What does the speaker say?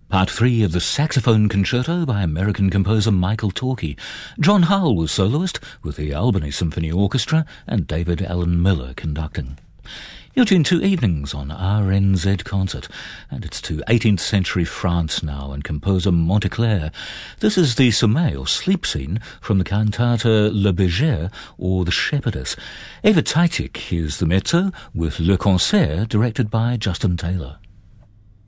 Part 3 of the Saxophone Concerto by American composer Michael Torke. John Hull was soloist, with the Albany Symphony Orchestra and David Allen Miller conducting. You're tuned to Evenings on RNZ Concert, and it's to 18th century France now and composer Monteclair. This is the sommeil, or sleep scene, from the cantata Le Berger, or The Shepherdess. Eva Teichik is the mezzo, with Le Concert directed by Justin Taylor.